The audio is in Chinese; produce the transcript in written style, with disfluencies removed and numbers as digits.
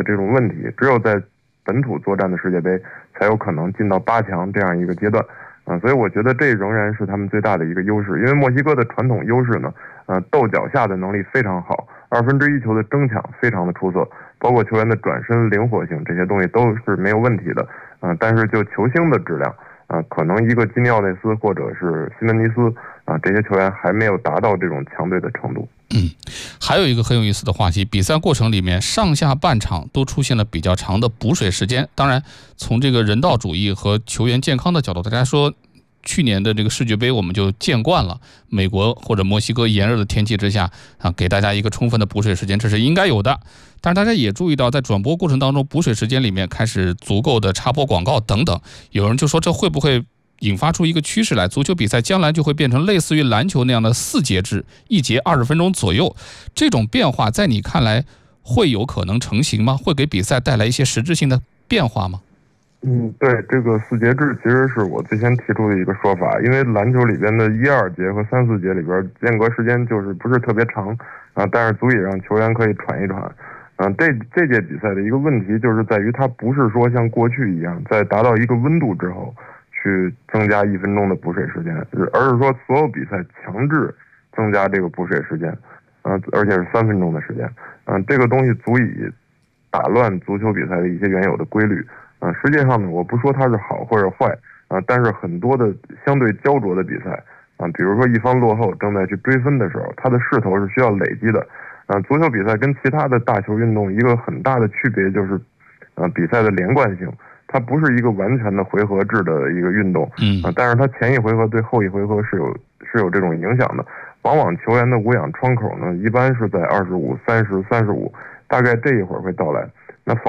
这种问题，只有在本土作战的世界杯才有可能进到8强这样一个阶段。所以我觉得这仍然是他们最大的一个优势，因为墨西哥的传统优势呢，斗脚下的能力非常好，1/2球的争抢非常的出色，包括球员的转身灵活性这些东西都是没有问题的。但是就球星的质量，可能一个基尼奥内斯或者是西门尼斯这些球员还没有达到这种强队的程度。 还有一个很有意思的话题，比赛过程里面上下半场都出现了比较长的补水时间。当然，从这个人道主义和球员健康的角度，大家说去年的这个世俱杯我们就见惯了，美国或者墨西哥炎热的天气之下给大家一个充分的补水时间，这是应该有的。但是大家也注意到，在转播过程当中，补水时间里面开始足够的插播广告等等，有人就说这会不会引发出一个趋势来，足球比赛将来就会变成类似于篮球那样的4节制，一节20分钟左右。这种变化在你看来会有可能成型吗？会给比赛带来一些实质性的变化吗？ 对，这个4节制其实是我最先提出的一个说法，因为篮球里边的1、2节和3、4节里边间隔时间就是不是特别长但是足以让球员可以喘一喘。这届比赛的一个问题就是在于它不是说像过去一样在达到一个温度之后去增加1分钟的补水时间，而是说所有比赛强制增加这个补水时间，而且是3分钟的时间。这个东西足以打乱足球比赛的一些原有的规律。实际上呢，我不说它是好或者坏但是很多的相对焦灼的比赛比如说一方落后正在去追分的时候，它的势头是需要累积的。足球比赛跟其他的大球运动一个很大的区别就是比赛的连贯性，它不是一个完全的回合制的一个运动但是它前一回合对后一回合是有这种影响的。往往球员的无氧窗口呢，一般是在25、30、35，大概这一会儿会到来。